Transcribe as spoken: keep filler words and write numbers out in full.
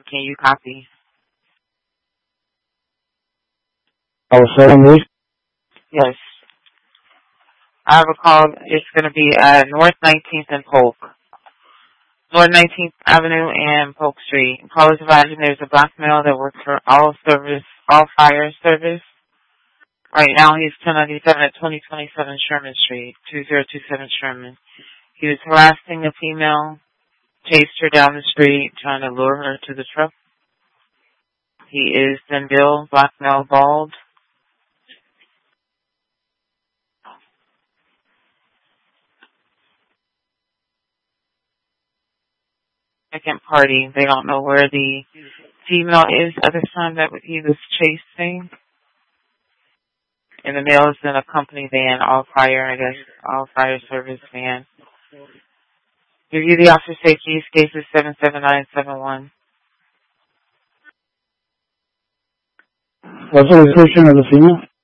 Can you copy? Oh, seven weeks? Yes. I have a call. It's going to be at North nineteenth and Polk. North nineteenth Avenue and Polk Street. Call is advising there's a black male that works for All Service, All Fire Service. Right now he's ten ninety-seven at twenty twenty-seven Sherman Street, two zero two seven Sherman. He was harassing a female, chased her down the street, trying to lure her to the truck. He is then Bill, black male, bald. Second party, they don't know where the female is at the time that he was chasing. And the male is in a company van, all fire, I guess, all fire service van. Review the officer safety use cases seven seven nine seven one. What's the description of the female?